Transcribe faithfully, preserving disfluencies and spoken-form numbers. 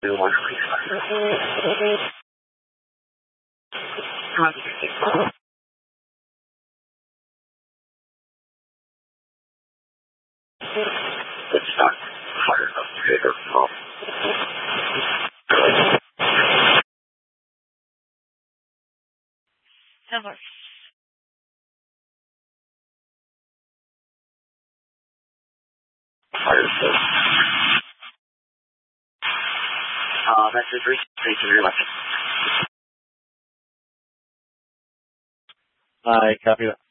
one. It's not fire up here. Number. Fire up. Uh, message reached. Thank you very much. I copy that.